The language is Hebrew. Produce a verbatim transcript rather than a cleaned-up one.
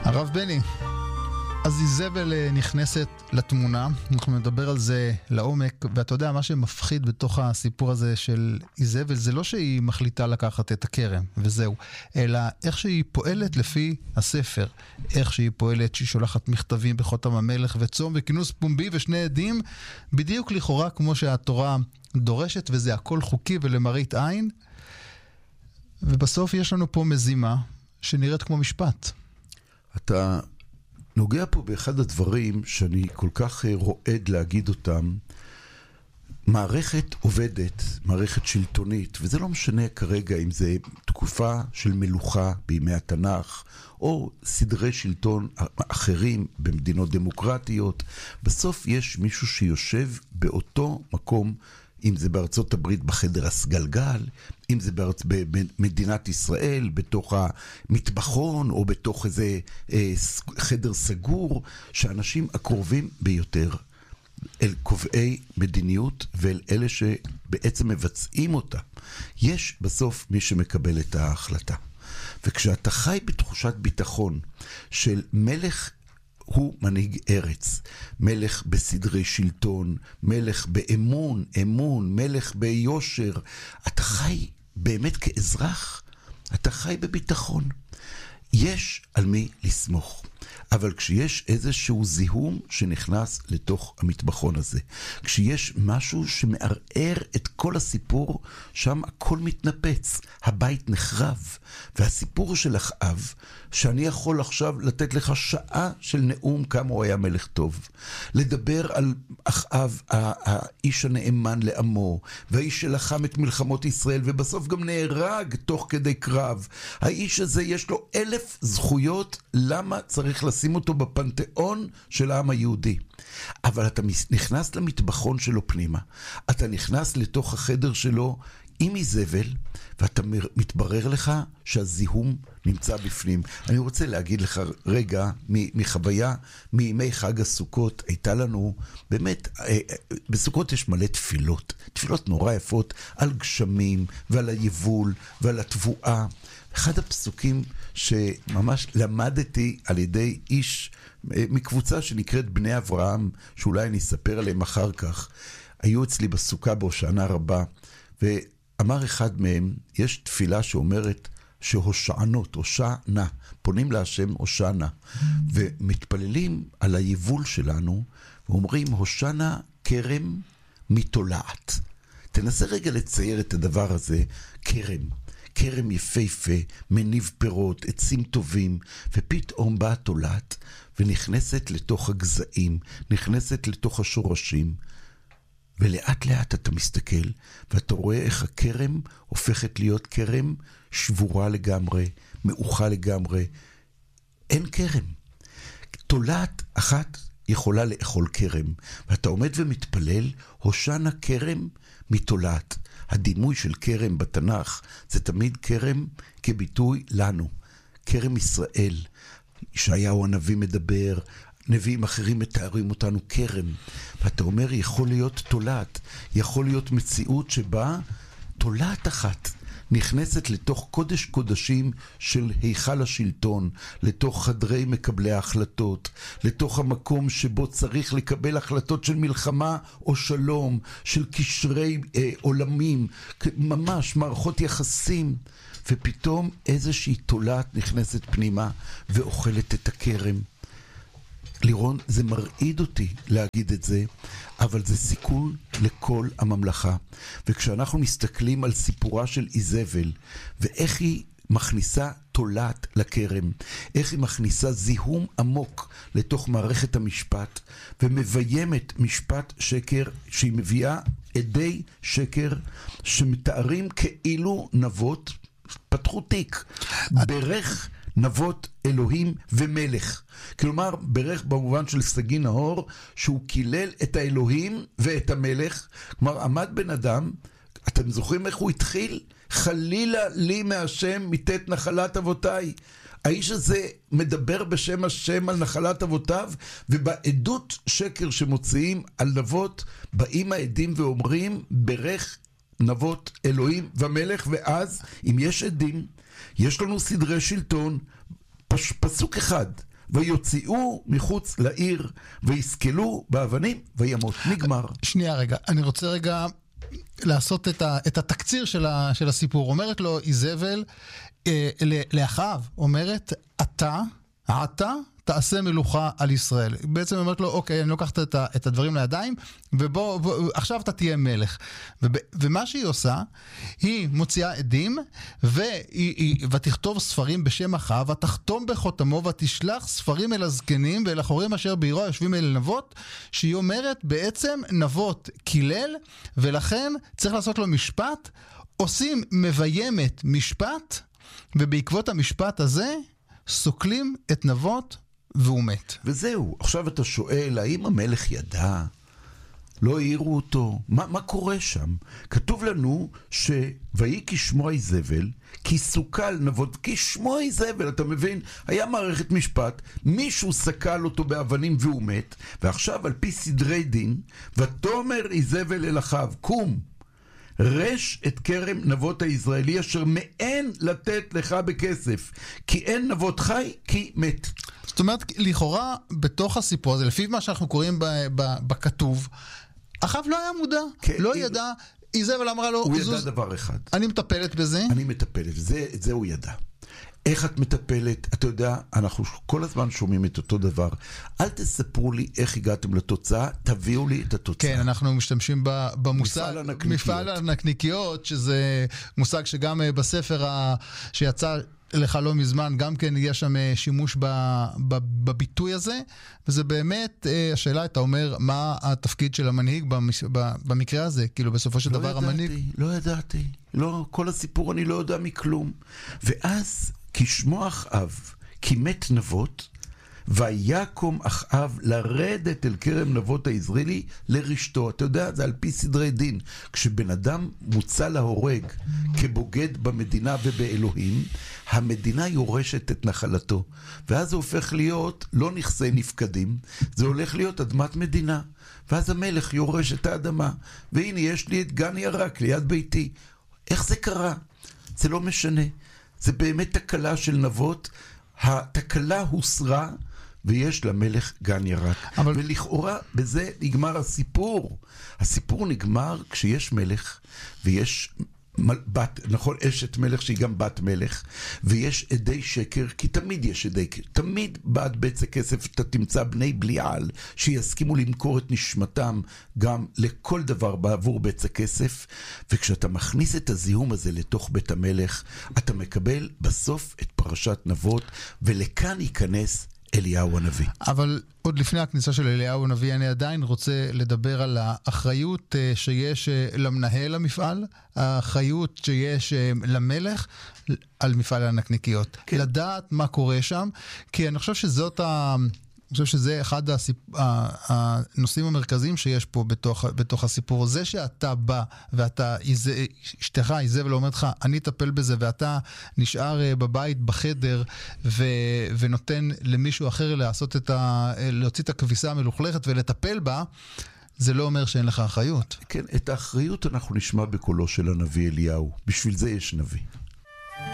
הרב בני, אז איזבל נכנסת לתמונה, אנחנו נדבר על זה לעומק, ואתה יודע, מה שמפחיד בתוך הסיפור הזה של איזבל, זה לא שהיא מחליטה לקחת את הכרם, וזהו, אלא איך שהיא פועלת לפי הספר, איך שהיא פועלת, שהיא שולחת מכתבים בחותם המלך וצום וכינוס פומבי ושני עדים, בדיוק לכאורה כמו שהתורה דורשת, וזה הכל חוקי ולמראית עין, ובסוף יש לנו פה מזימה שנראית כמו משפט. אתה נוגע פה באחד הדברים שאני כל כך רועד להגיד אותם. מערכת עובדת, מערכת שלטונית, וזה לא משנה כרגע אם זה תקופה של מלוכה בימי התנ"ך, או סדרי שלטון אחרים במדינות דמוקרטיות. בסוף יש מישהו שיושב באותו מקום, אם זה בארצות הברית בחדר הסגלגל, אם זה בארצ... במדינת ישראל, בתוך המטבחון, או בתוך איזה אה, חדר סגור, שאנשים הקרובים ביותר אל קובעי מדיניות, ואל אלה שבעצם מבצעים אותה. יש בסוף מי שמקבל את ההחלטה. וכשאתה חי בתחושת ביטחון של מלך, הוא מנהיג ארץ, מלך בסדרי שלטון, מלך באמון, אמון, מלך ביושר. אתה חי באמת כאזרח, אתה חי בביטחון. יש על מי לסמוך. אבל כשיש איזשהו זיהום שנכנס לתוך המטבחון הזה, כשיש משהו שמערער את כל הסיפור, שם הכל מתנפץ, הבית נחרב. והסיפור של אחאב, שאני יכול עכשיו לתת לך שעה של נאום כמה הוא היה מלך טוב, לדבר על אחאב, האיש הנאמן לעמו, והאיש שלחם את מלחמות ישראל, ובסוף גם נהרג תוך כדי קרב. האיש הזה יש לו אלף זכויות, למה צריך לשים אותו בפנתיאון של העם היהודי? אבל אתה נכנס למטבחון שלו פנימה, אתה נכנס לתוך החדר שלו עם איזבל, ואתה מתברר לך שהזיהום נמצא בפנים. אני רוצה להגיד לך רגע מחוויה מימי חג הסוכות. הייתה לנו באמת, בסוכות יש מלא תפילות, תפילות נורא יפות על גשמים ועל היבול ועל התבואה. אחד הפסוקים שממש למדתי על ידי איש מקבוצה שנקראת בני אברהם, שאולי אני אספר עליהם אחר כך, היו אצלי בסוכה בהושענא רבה, ואמר אחד מהם, יש תפילה שאומרת שהושענות, הושענא, פונים להשם הושענא, ומתפללים על היבול שלנו, ואומרים הושענא כרם מתולעת. תנסה רגע לצייר את הדבר הזה, כרם. כרם יפהפה, מניב פירות, עצים טובים, ופתאום באה תולעת, ונכנסת לתוך הגזעים, נכנסת לתוך השורשים, ולאט לאט אתה מסתכל, ואתה רואה איך הכרם הופכת להיות כרם שבורה לגמרי, מאוחה לגמרי. אין כרם. תולעת אחת יכולה לאכול כרם, ואתה עומד ומתפלל, הושענא כרם מתולעת. הדימוי של כרם בתנ"ך זה תמיד כרם כביטוי לנו, כרם ישראל. ישעיהו הנביא מדבר, נביאים אחרים מתארים אותנו כרם, ואתה אומר יכול להיות תולעת, יכול להיות מציאות שבה תולעת אחת נכנסת לתוך קודש קודשים של היכל השלטון, לתוך חדרי מקבלי ההחלטות, לתוך המקום שבו צריך לקבל החלטות של מלחמה או שלום, של קשרי אה, עולמים, ממש מערכות יחסים, ופתאום איזושהי תולעת נכנסת פנימה ואוכלת את הכרם. לירון, זה מרעיד אותי להגיד את זה, אבל זה סיכון לכל הממלכה. וכשאנחנו מסתכלים על סיפורה של איזבל, ואיך היא מכניסה תולעת לכרם, איך היא מכניסה זיהום עמוק לתוך מערכת המשפט, ומביימת משפט שקר, שהיא מביאה עדי שקר, שמתארים כאילו נבות, פתחו תיק, ברך נבות אלוהים ומלך. כלומר, ברך במובן של סגי נהור, שהוא קילל את האלוהים ואת המלך. כלומר, עמד בן אדם, אתם זוכרים איך הוא התחיל? חלילה לי מהשם מתת נחלת אבותיי. האיש הזה מדבר בשם השם על נחלת אבותיו, ובעדות שקר שמוציאים על נבות, באים העדים ואומרים, ברך נבות אלוהים ומלך. ואז, אם יש עדים, יש לנו סדרי שלטון, פס, פסוק אחד, ויוציאו מחוץ לעיר, ויסקלו באבנים, וימות. נגמר. שנייה רגע, אני רוצה רגע לעשות את, ה, את התקציר של, ה, של הסיפור. אומרת לו איזבל, אה, לאחאב, אומרת, אתה, אתה, תעשה מלוכה על ישראל. בעצם אומרת לו, אוקיי, אני לוקחת את, ה, את הדברים לידיים, ובוא, בוא, עכשיו אתה תהיה מלך. וב, ומה שהיא עושה, היא מוציאה עדים, והיא, היא, ותכתוב ספרים בשם אחאב, ותחתום בחותמו, ותשלח ספרים אל הזקנים, ואל החורים אשר בעירו יושבים אל נבות, שהיא אומרת, בעצם נבות קילל, ולכן צריך לעשות לו משפט, עושים מביימת משפט, ובעקבות המשפט הזה, סוקלים את נבות, והוא מת. וזהו. עכשיו אתה שואל, האם המלך ידע? לא העירו אותו? מה, מה קורה שם? כתוב לנו שויהי כשמוע איזבל, כי סוקל נבות, כשמוע איזבל, אתה מבין? היה מערכת משפט, מישהו סקל אותו באבנים והוא מת, ועכשיו על פי סדרי דין, ותאמר איזבל אל אחאב, קום, רש את כרם נבות הישראלי, אשר מאין לתת לך בכסף, כי אין נבות חי, כי מת. זאת אומרת, לכאורה, בתוך הסיפור הזה, לפי מה שאנחנו קוראים ב- ב- בכתוב, אחאב לא היה מודע, כן, לא היא... ידע, איזבל אמרה לו, הוא זוז, ידע דבר אחד. אני מטפלת בזה. אני מטפלת, זה, זה הוא ידע. איך את מטפלת? אתה יודע, אנחנו כל הזמן שומעים את אותו דבר. אל תספרו לי איך הגעתם לתוצאה, תביאו לי את התוצאה. כן, אנחנו משתמשים במושג מפעל הנקניקיות. מפעל הנקניקיות, שזה מושג שגם בספר ה... שיצא לך לא מזמן, גם כן יש שם שימוש ב... ב... בביטוי הזה, וזה באמת, השאלה, אתה אומר, מה התפקיד של המנהיג במש... במקרה הזה? כאילו בסופו של לא דבר ידעתי, המנהיג... לא ידעתי, לא, כל הסיפור אני לא יודע מכלום. ואז כשמוע אחאב, כי מת נבות, ויקום אחאב לרדת אל כרם נבות היזרעאלי לרשתו. אתה יודע, זה על פי סדרי דין. כשבן אדם מוצא להורג כבוגד במדינה ובאלוהים, המדינה יורשת את נחלתו. ואז זה הופך להיות לא נכסי נפקדים, זה הולך להיות אדמת מדינה. ואז המלך יורש את האדמה. והנה, יש לי את גן ירק ליד ביתי. איך זה קרה? זה לא משנה. זה באמת תקלה של נבות. התקלה הוסרה, ויש למלך גן ירק. אבל... ולכאורה בזה נגמר הסיפור. הסיפור נגמר כשיש מלך, ויש בת, נכון, אשת מלך שהיא גם בת מלך, ויש עדי שקר, כי תמיד יש עדי שקר. תמיד בעד בצע כסף אתה תמצא בני בליעל, שיסכימו למכור את נשמתם גם לכל דבר בעבור בצע כסף, וכשאתה מכניס את הזיהום הזה לתוך בית המלך, אתה מקבל בסוף את פרשת נבות, ולכאן ייכנס אליהו הנביא. אבל עוד לפני הכניסה של אליהו הנביא, אני עדיין רוצה לדבר על האחריות שיש למנהל המפעל, האחריות שיש למלך על מפעל הנקניקיות. כן. לדעת מה קורה שם, כי אני חושב שזאת ה... אני חושב שזה אחד הסיפ... הנושאים המרכזיים שיש פה בתוך, בתוך הסיפור. זה שאתה בא ואתה, אשתך איזבל אומרת לך, אני אטפל בזה, ואתה נשאר בבית בחדר ו... ונותן למישהו אחר לעשות את ה... להוציא את הכביסה המלוכלכת ולטפל בה, זה לא אומר שאין לך אחריות. כן, את האחריות אנחנו נשמע בקולו של הנביא אליהו. בשביל זה יש נביא.